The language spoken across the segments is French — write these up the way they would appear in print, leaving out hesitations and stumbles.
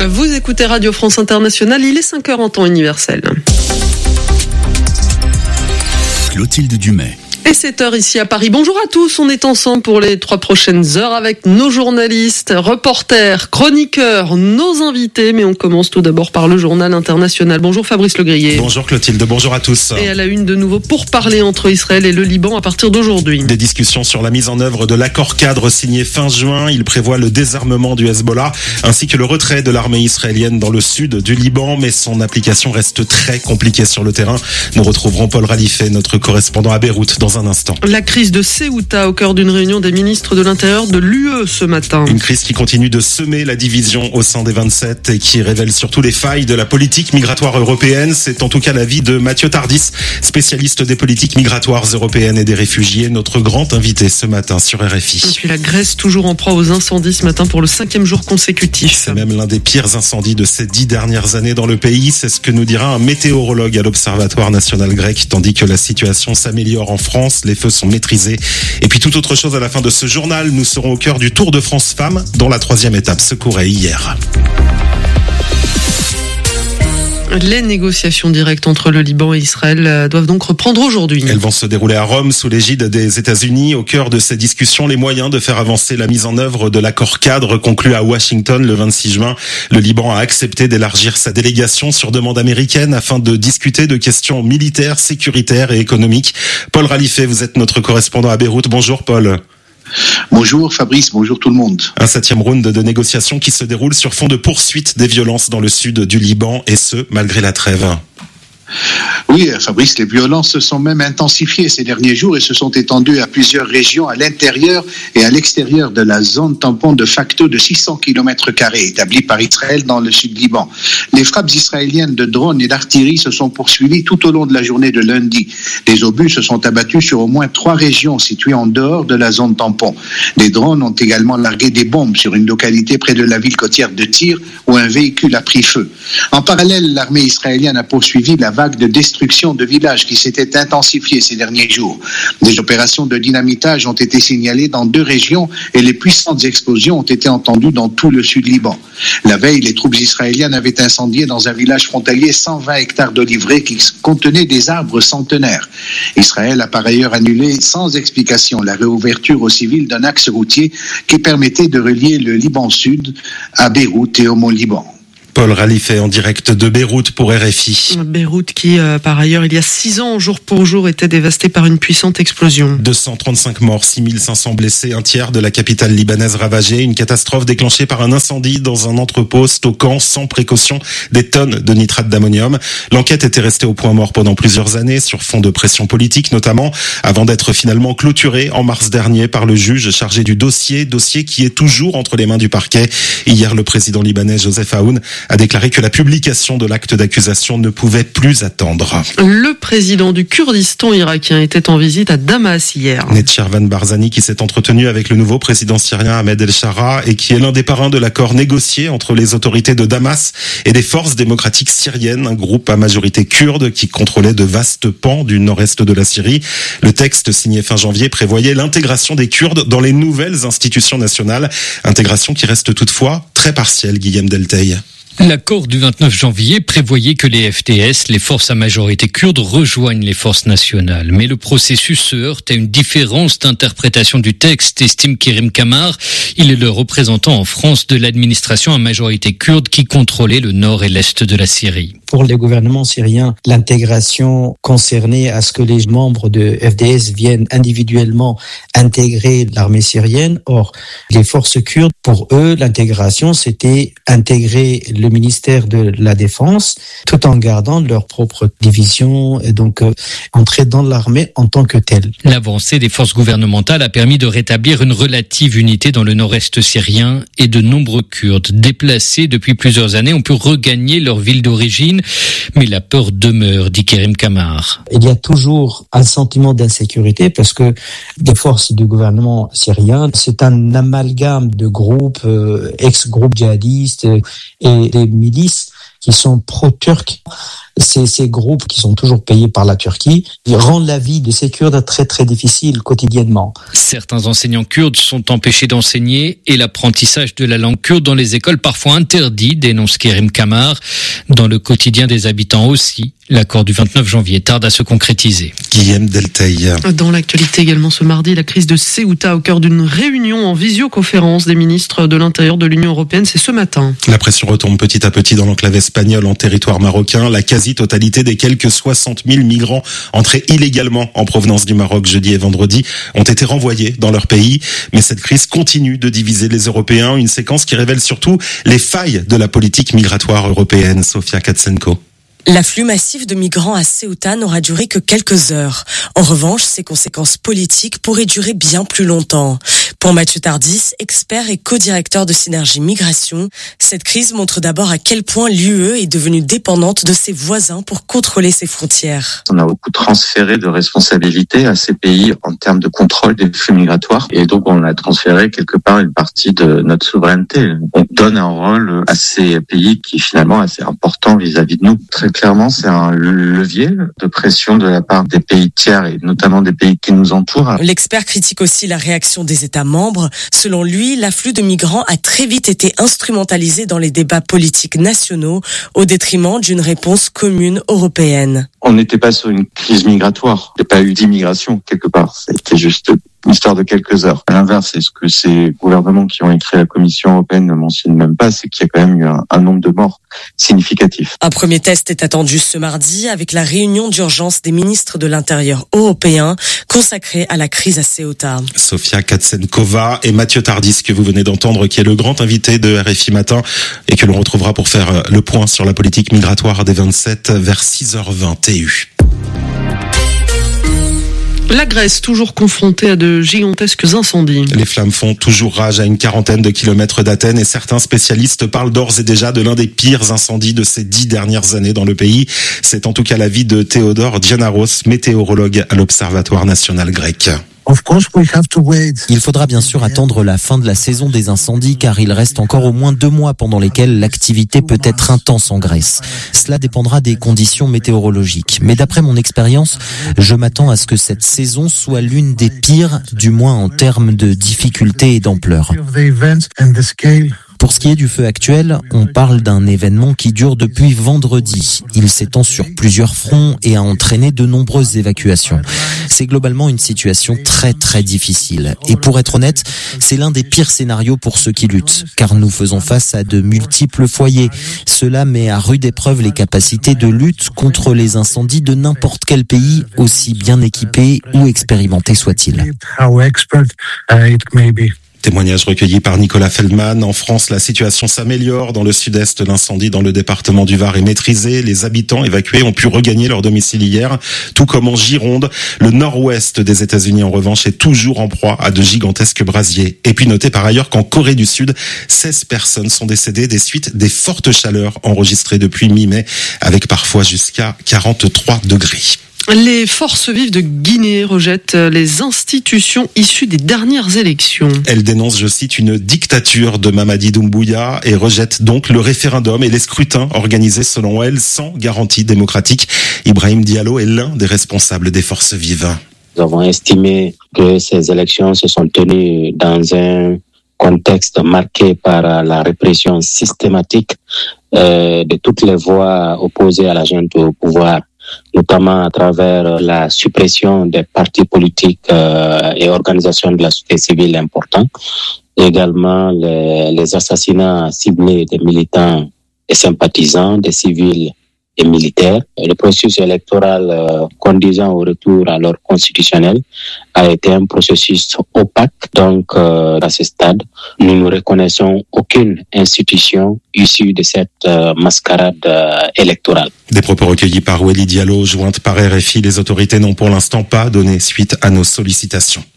Vous écoutez Radio France Internationale, il est 5h en temps universel. Clotilde Dumais. Et 7h ici à Paris. Bonjour à tous, on est ensemble pour les 3 prochaines heures avec nos journalistes, reporters, chroniqueurs, nos invités. Mais on commence tout d'abord par le journal international. Bonjour Fabrice Legrier. Bonjour Clotilde, bonjour à tous. Et à la une de nouveau pour parler entre Israël et le Liban à partir d'aujourd'hui. Des discussions sur la mise en œuvre de l'accord cadre signé fin juin. Il prévoit le désarmement du Hezbollah ainsi que le retrait de l'armée israélienne dans le sud du Liban. Mais son application reste très compliquée sur le terrain. Nous retrouverons Paul Ralifet, notre correspondant à Beyrouth, dans un instant. La crise de Ceuta au cœur d'une réunion des ministres de l'Intérieur de l'UE ce matin. Une crise qui continue de semer la division au sein des 27 et qui révèle surtout les failles de la politique migratoire européenne. C'est en tout cas l'avis de Mathieu Tardis, spécialiste des politiques migratoires européennes et des réfugiés, notre grand invité ce matin sur RFI. Et puis la Grèce toujours en proie aux incendies ce matin pour le 5e jour consécutif. C'est même l'un des pires incendies de ces 10 dernières années dans le pays. C'est ce que nous dira un météorologue à l'Observatoire national grec, tandis que la situation s'améliore en France. Les feux sont maîtrisés. Et puis toute autre chose à la fin de ce journal, nous serons au cœur du Tour de France Femmes, dont la 3e étape se courait hier. Les négociations directes entre le Liban et Israël doivent donc reprendre aujourd'hui. Elles vont se dérouler à Rome sous l'égide des États-Unis. Au cœur de ces discussions, les moyens de faire avancer la mise en œuvre de l'accord cadre conclu à Washington le 26 juin. Le Liban a accepté d'élargir sa délégation sur demande américaine afin de discuter de questions militaires, sécuritaires et économiques. Paul Ralifet, vous êtes notre correspondant à Beyrouth. Bonjour Paul. Bonjour Fabrice, bonjour tout le monde. Un 7e round de négociations qui se déroule sur fond de poursuite des violences dans le sud du Liban, et ce, malgré la trêve. Oui, Fabrice, les violences se sont même intensifiées ces derniers jours et se sont étendues à plusieurs régions à l'intérieur et à l'extérieur de la zone tampon de facto de 600 km² établie par Israël dans le sud Liban. Les frappes israéliennes de drones et d'artillerie se sont poursuivies tout au long de la journée de lundi. Des obus se sont abattus sur au moins 3 régions situées en dehors de la zone tampon. Des drones ont également largué des bombes sur une localité près de la ville côtière de Tyr où un véhicule a pris feu. En parallèle, l'armée israélienne a poursuivi la vague de destruction de villages qui s'était intensifiée ces derniers jours. Des opérations de dynamitage ont été signalées dans 2 régions et les puissantes explosions ont été entendues dans tout le sud Liban. La veille, les troupes israéliennes avaient incendié dans un village frontalier 120 hectares d'oliviers qui contenaient des arbres centenaires. Israël a par ailleurs annulé sans explication la réouverture aux civils d'un axe routier qui permettait de relier le Liban Sud à Beyrouth et au Mont-Liban. Paul Ralifet en direct de Beyrouth pour RFI. Beyrouth qui, par ailleurs, il y a 6 ans, jour pour jour, était dévastée par une puissante explosion. 235 morts, 6500 blessés, un tiers de la capitale libanaise ravagée. Une catastrophe déclenchée par un incendie dans un entrepôt stockant sans précaution des tonnes de nitrate d'ammonium. L'enquête était restée au point mort pendant plusieurs années, sur fond de pression politique notamment, avant d'être finalement clôturée en mars dernier par le juge chargé du dossier qui est toujours entre les mains du parquet. Hier, le président libanais Joseph Aoun a déclaré que la publication de l'acte d'accusation ne pouvait plus attendre. Le président du Kurdistan irakien était en visite à Damas hier. Netchervan Barzani qui s'est entretenu avec le nouveau président syrien Ahmed El-Shara et qui est l'un des parrains de l'accord négocié entre les autorités de Damas et des forces démocratiques syriennes, un groupe à majorité kurde qui contrôlait de vastes pans du nord-est de la Syrie. Le texte signé fin janvier prévoyait l'intégration des Kurdes dans les nouvelles institutions nationales, intégration qui reste toutefois très partielle, Guillaume Delteil. L'accord du 29 janvier prévoyait que les FDS, les forces à majorité kurde, rejoignent les forces nationales. Mais le processus se heurte à une différence d'interprétation du texte, estime Kerim Kamar. Il est le représentant en France de l'administration à majorité kurde qui contrôlait le nord et l'est de la Syrie. Pour les gouvernements syriens, l'intégration concernait à ce que les membres de FDS viennent individuellement intégrer l'armée syrienne. Or, les forces kurdes, pour eux, l'intégration, c'était intégrer le ministère de la Défense tout en gardant leur propre division et donc entrer dans l'armée en tant que telle. L'avancée des forces gouvernementales a permis de rétablir une relative unité dans le nord-est syrien et de nombreux Kurdes déplacés depuis plusieurs années ont pu regagner leur ville d'origine. Mais la peur demeure, dit Kerim Kamar. Il y a toujours un sentiment d'insécurité parce que les forces du gouvernement syrien, c'est un amalgame de groupes, ex-groupes djihadistes et des milices qui sont pro-turcs. ces groupes qui sont toujours payés par la Turquie, ils rendent la vie de ces Kurdes très très difficile quotidiennement. Certains enseignants kurdes sont empêchés d'enseigner et l'apprentissage de la langue kurde dans les écoles parfois interdit, dénonce Kerim Kamar. Dans le quotidien des habitants aussi, l'accord du 29 janvier tarde à se concrétiser. Guillaume Delteil. Dans l'actualité également ce mardi, la crise de Ceuta au cœur d'une réunion en visioconférence des ministres de l'Intérieur de l'Union européenne, c'est ce matin. La pression retombe petit à petit dans l'enclave espagnole en territoire marocain. La quasi-totalité des quelques 60 000 migrants entrés illégalement en provenance du Maroc jeudi et vendredi ont été renvoyés dans leur pays. Mais cette crise continue de diviser les Européens, une séquence qui révèle surtout les failles de la politique migratoire européenne. Sofia Katsenko. L'afflux massif de migrants à Ceuta n'aura duré que quelques heures. En revanche, ses conséquences politiques pourraient durer bien plus longtemps. Pour Mathieu Tardis, expert et co-directeur de Synergie Migration, cette crise montre d'abord à quel point l'UE est devenue dépendante de ses voisins pour contrôler ses frontières. On a beaucoup transféré de responsabilités à ces pays en termes de contrôle des flux migratoires et donc on a transféré quelque part une partie de notre souveraineté. On donne un rôle à ces pays qui finalement est assez important vis-à-vis de nous. Très clairement, c'est un levier de pression de la part des pays tiers et notamment des pays qui nous entourent. L'expert critique aussi la réaction des États membres. Selon lui, l'afflux de migrants a très vite été instrumentalisé dans les débats politiques nationaux au détriment d'une réponse commune européenne. On n'était pas sur une crise migratoire. Il n'y a pas eu d'immigration quelque part. C'était juste une histoire de quelques heures. À l'inverse, c'est ce que ces gouvernements qui ont créé la Commission européenne ne mentionnent même pas, c'est qu'il y a quand même eu un nombre de morts significatif. Un premier test est attendu ce mardi avec la réunion d'urgence des ministres de l'Intérieur européens consacrée à la crise à Ceuta. Sofia Katsenkova et Mathieu Tardis que vous venez d'entendre, qui est le grand invité de RFI Matin et que l'on retrouvera pour faire le point sur la politique migratoire des 27 vers 6h20 TU. La Grèce, toujours confrontée à de gigantesques incendies. Les flammes font toujours rage à une quarantaine de kilomètres d'Athènes et certains spécialistes parlent d'ores et déjà de l'un des pires incendies de ces 10 dernières années dans le pays. C'est en tout cas l'avis de Théodore Dianaros, météorologue à l'Observatoire national grec. Il faudra bien sûr attendre la fin de la saison des incendies car il reste encore au moins 2 mois pendant lesquels l'activité peut être intense en Grèce. Cela dépendra des conditions météorologiques. Mais d'après mon expérience, je m'attends à ce que cette saison soit l'une des pires, du moins en termes de difficulté et d'ampleur. Pour ce qui est du feu actuel, on parle d'un événement qui dure depuis vendredi. Il s'étend sur plusieurs fronts et a entraîné de nombreuses évacuations. C'est globalement une situation très très difficile. Et pour être honnête, c'est l'un des pires scénarios pour ceux qui luttent, car nous faisons face à de multiples foyers. Cela met à rude épreuve les capacités de lutte contre les incendies de n'importe quel pays, aussi bien équipé ou expérimenté soit-il. Témoignage recueilli par Nicolas Feldman. En France, la situation s'améliore. Dans le sud-est, l'incendie dans le département du Var est maîtrisé. Les habitants évacués ont pu regagner leur domicile hier, tout comme en Gironde. Le nord-ouest des États-Unis, en revanche, est toujours en proie à de gigantesques brasiers. Et puis notez par ailleurs qu'en Corée du Sud, 16 personnes sont décédées des suites des fortes chaleurs enregistrées depuis mi-mai, avec parfois jusqu'à 43 degrés. Les forces vives de Guinée rejettent les institutions issues des dernières élections. Elles dénoncent, je cite, une dictature de Mamadi Doumbouya et rejettent donc le référendum et les scrutins organisés selon elles sans garantie démocratique. Ibrahim Diallo est l'un des responsables des forces vives. Nous avons estimé que ces élections se sont tenues dans un contexte marqué par la répression systématique de toutes les voix opposées à la junte au pouvoir, notamment à travers la suppression des partis politiques et organisations de la société civile importants, également les assassinats ciblés des militants et sympathisants, des civils et militaires. Le processus électoral conduisant au retour à l'ordre constitutionnel a été un processus opaque. Donc, à ce stade, nous ne reconnaissons aucune institution issue de cette mascarade électorale. Des propos recueillis par Weli Diallo, jointe par RFI. Les autorités n'ont pour l'instant pas donné suite à nos sollicitations.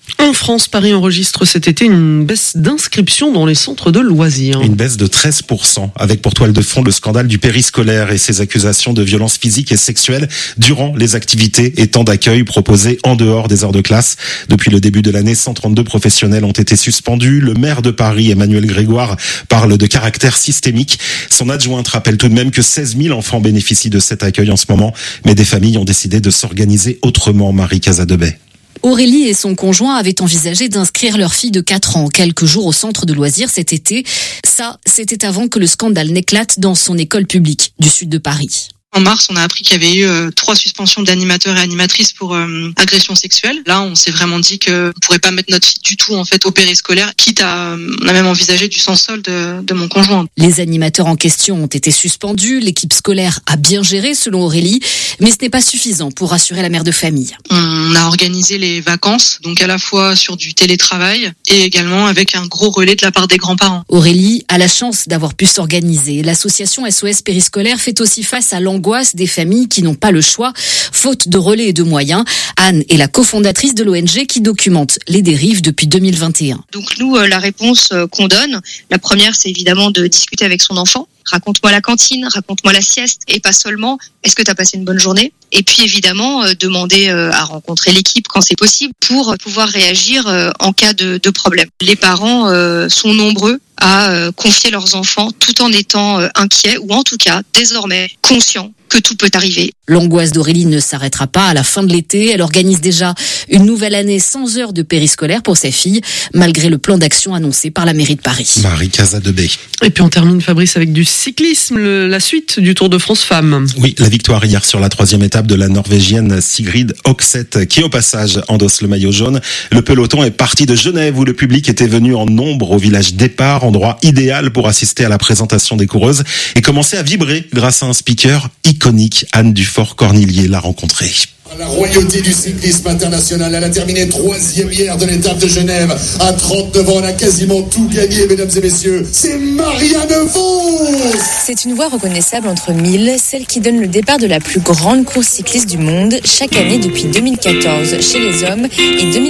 En France, Paris enregistre cet été une baisse d'inscription dans les centres de loisirs. Une baisse de 13%, avec pour toile de fond le scandale du périscolaire et ses accusations de violences physiques et sexuelles durant les activités et temps d'accueil proposés en dehors des heures de classe. Depuis le début de l'année, 132 professionnels ont été suspendus. Le maire de Paris, Emmanuel Grégoire, parle de caractère systémique. Son adjointe rappelle tout de même que 16 000 enfants bénéficient de cet accueil en ce moment, mais des familles ont décidé de s'organiser autrement. Marie Casadebey. Aurélie et son conjoint avaient envisagé d'inscrire leur fille de 4 ans quelques jours au centre de loisirs cet été. Ça, c'était avant que le scandale n'éclate dans son école publique du sud de Paris. En mars, on a appris qu'il y avait eu 3 suspensions d'animateurs et animatrices pour agression sexuelle. Là, on s'est vraiment dit que on pourrait pas mettre notre fille du tout en fait au périscolaire, quitte à on a même envisagé du sans-solde de mon conjoint. Les animateurs en question ont été suspendus, l'équipe scolaire a bien géré selon Aurélie, mais ce n'est pas suffisant pour rassurer la mère de famille. On a organisé les vacances, donc à la fois sur du télétravail et également avec un gros relais de la part des grands-parents. Aurélie a la chance d'avoir pu s'organiser. L'association SOS Périscolaire fait aussi face à l'angoisse des familles qui n'ont pas le choix, faute de relais et de moyens. Anne est la cofondatrice de l'ONG qui documente les dérives depuis 2021. Donc nous, la réponse qu'on donne, la première, c'est évidemment de discuter avec son enfant. Raconte-moi la cantine, raconte-moi la sieste, et pas seulement, est-ce que tu as passé une bonne journée ? Et puis évidemment, demander à rencontrer l'équipe quand c'est possible pour pouvoir réagir en cas de problème. Les parents sont nombreux à confier leurs enfants tout en étant inquiets ou en tout cas désormais conscients que tout peut arriver. L'angoisse d'Aurélie ne s'arrêtera pas à la fin de l'été. Elle organise déjà une nouvelle année sans heures de périscolaire pour sa fille, malgré le plan d'action annoncé par la mairie de Paris. Marie Casadebey. Et puis on termine, Fabrice, avec du cyclisme, la suite du Tour de France Femmes. Oui, la victoire hier sur la 3e étape de la Norvégienne Sigrid Hokseth, qui au passage endosse le maillot jaune. Le peloton est parti de Genève, où le public était venu en nombre au village départ, endroit idéal pour assister à la présentation des coureuses et commencer à vibrer grâce à un speaker iconique. Anne Dufort-Cornillier l'a rencontrée. La royauté du cyclisme international, elle a terminé 3e hier de l'étape de Genève. À 39 ans, elle a quasiment tout gagné, mesdames et messieurs. C'est Marianne Vos. C'est une voix reconnaissable entre mille, celle qui donne le départ de la plus grande course cycliste du monde chaque année depuis 2014 chez les hommes et 2014